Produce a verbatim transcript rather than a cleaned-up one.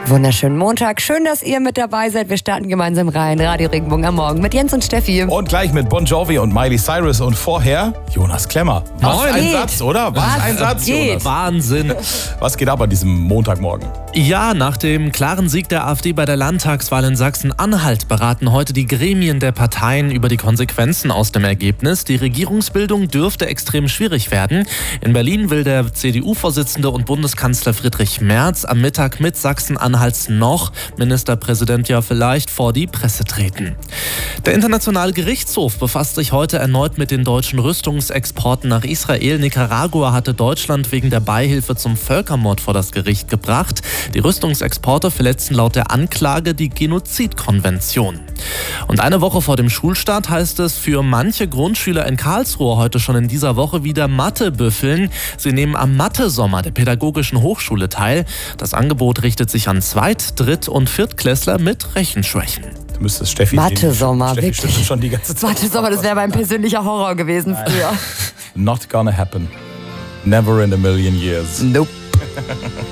Wunderschönen Montag. Schön, dass ihr mit dabei seid. Wir starten gemeinsam rein. Radio Regenbogen am Morgen mit Jens und Steffi. Und gleich mit Bon Jovi und Miley Cyrus und vorher Jonas Klemmer. Was Moin. ein Geht. Satz, oder? Was, Was ein Satz, geht? Jonas. Wahnsinn. Was geht ab an diesem Montagmorgen? Ja, nach dem klaren Sieg der AfD bei der Landtagswahl in Sachsen-Anhalt beraten heute die Gremien der Parteien über die Konsequenzen aus dem Ergebnis. Die Regierungsbildung dürfte extrem schwierig werden. In Berlin will der C D U-Vorsitzende und Bundeskanzler Friedrich Merz am Mittag mit Sachsen-Anhalts noch Ministerpräsident ja vielleicht vor die Presse treten. Der Internationale Gerichtshof befasst sich heute erneut mit den deutschen Rüstungsexporten nach Israel. Nicaragua hatte Deutschland wegen der Beihilfe zum Völkermord vor das Gericht gebracht. Die Rüstungsexporte verletzten laut der Anklage die Genozidkonvention. Und eine Woche vor dem Schulstart heißt es für manche Grundschüler in Karlsruhe heute schon in dieser Woche wieder Mathe büffeln. Sie nehmen am Mathe-Sommer der Pädagogischen Hochschule teil. Das Angebot richtet sich an Zweit-, Dritt- und Viertklässler mit Rechenschwächen. Du müsstest Steffi Mathe-Sommer, Steffi wirklich. schüttelt schon die ganze Zeit. Mathe-Sommer, das wäre mein persönlicher Horror gewesen früher. Not gonna happen. Never in a million years. Nope.